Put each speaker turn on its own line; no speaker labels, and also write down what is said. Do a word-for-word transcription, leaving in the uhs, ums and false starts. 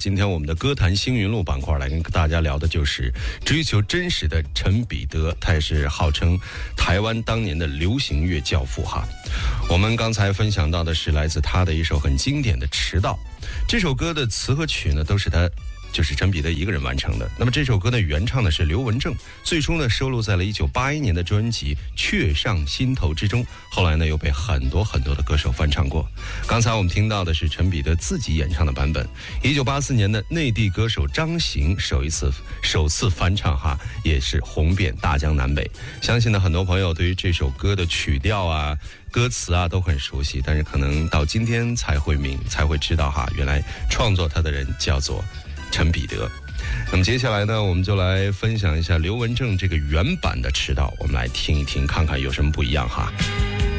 今天我们的歌坛星云录板块来跟大家聊的就是追求真实的陈彼得，他也是号称台湾当年的流行乐教父哈。我们刚才分享到的是来自他的一首很经典的《迟到》，这首歌的词和曲呢都是他就是陈彼得一个人完成的。那么这首歌呢原唱的是刘文正，最初呢收录在了一九八一年的专辑《却上心头》之中，后来呢又被很多很多的歌手翻唱过。刚才我们听到的是陈彼得自己演唱的版本，一九八四年的内地歌手张行首一次首次翻唱哈，也是红遍大江南北。相信呢很多朋友对于这首歌的曲调啊歌词啊都很熟悉，但是可能到今天才会明才会知道哈，原来创作它的人叫做陈彼得。那么接下来呢我们就来分享一下刘文正这个原版的《迟到》，我们来听一听看看有什么不一样哈。